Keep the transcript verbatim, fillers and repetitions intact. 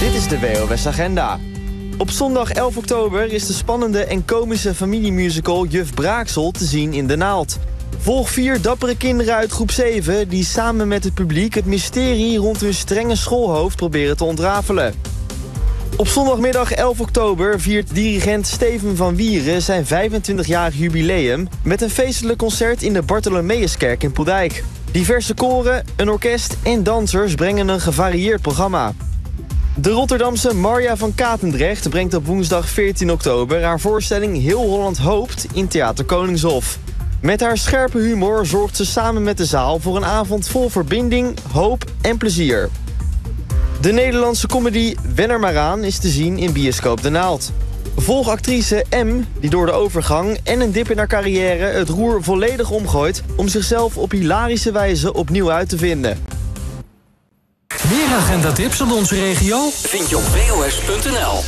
Dit is de W O S-agenda. Op zondag elf oktober is de spannende en komische familiemusical Juf Braaksel te zien in De Naald. Volg vier dappere kinderen uit groep zeven die samen met het publiek het mysterie rond hun strenge schoolhoofd proberen te ontrafelen. Op zondagmiddag elf oktober viert dirigent Steven van Wieren zijn vijfentwintigjarig jubileum met een feestelijk concert in de Bartholomeuskerk in Poeldijk. Diverse koren, een orkest en dansers brengen een gevarieerd programma. De Rotterdamse Marja van Katendrecht brengt op woensdag veertien oktober haar voorstelling Heel Holland Hoopt in Theater Koningshof. Met haar scherpe humor zorgt ze samen met de zaal voor een avond vol verbinding, hoop en plezier. De Nederlandse comedy Wen er maar aan is te zien in Bioscoop De Naald. Volg actrice M, die door de overgang en een dip in haar carrière het roer volledig omgooit om zichzelf op hilarische wijze opnieuw uit te vinden. Meer agendatips uit onze regio vind je op W O S punt N L.